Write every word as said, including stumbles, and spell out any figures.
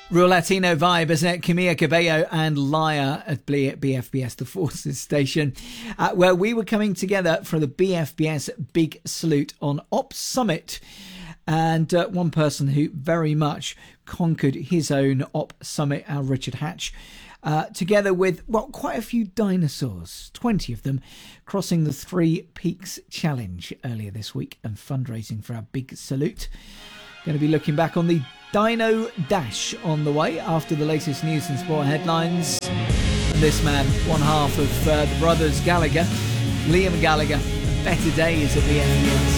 Real Latino vibe, isn't it? Camila Cabello and Liar at B F B S, the Forces station, uh, where we were coming together for the B F B S Big Salute on Ops Summit. And uh, one person who very much conquered his own Op Summit, our Richard Hatch, uh, together with, well, quite a few dinosaurs, twenty of them, crossing the Three Peaks Challenge earlier this week and fundraising for our Big Salute. Going to be looking back on the Dino Dash on the way after the latest news and sport headlines. And this man, one half of uh, the brothers Gallagher, Liam Gallagher, Better Days at the B F B S.